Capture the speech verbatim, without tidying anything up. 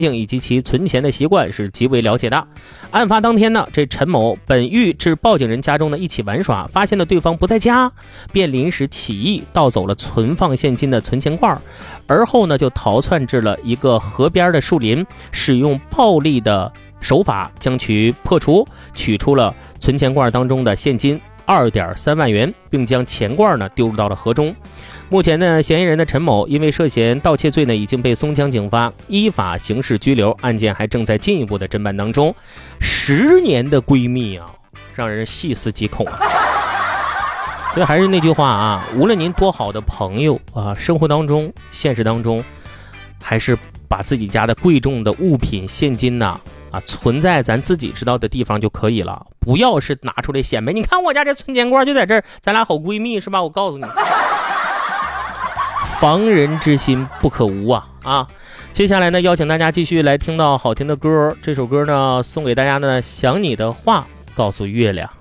以及其存钱的习惯是极为了解的。案发当天呢，这陈某本欲至报警人家中呢一起玩耍，发现了对方不在家，便临时起意盗走了存放现金的存钱罐，而后呢就逃窜至了一个河边的树林，使用暴力的手法将其破除，取出了存钱罐当中的现金二点三万元，并将钱罐呢丢入到了河中。目前呢，嫌疑人的陈某因为涉嫌盗窃罪呢，已经被松江警方依法刑事拘留，案件还正在进一步的侦办当中。十年的闺蜜啊，让人细思极恐啊！所以还是那句话啊，无论您多好的朋友啊，生活当中、现实当中，还是把自己家的贵重的物品、现金呐啊存在咱自己知道的地方就可以了，不要是拿出来显摆。你看我家这存钱罐就在这儿，咱俩好闺蜜是吧？我告诉你。防人之心不可无啊啊！接下来呢，邀请大家继续来听到好听的歌，这首歌呢送给大家呢，想你的话告诉月亮。